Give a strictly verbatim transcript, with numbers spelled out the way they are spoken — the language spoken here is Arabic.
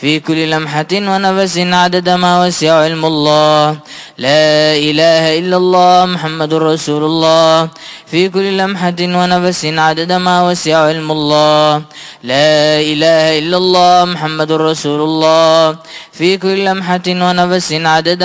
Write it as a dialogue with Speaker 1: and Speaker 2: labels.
Speaker 1: في كل لمحة ونفس عدد ما وسع علم الله. لا إله إلا الله محمد رسول الله في كل لمحة ونفس عدد ما وسع علم الله. لا إله إلا الله محمد رسول الله في كل لمحة ونفس عدد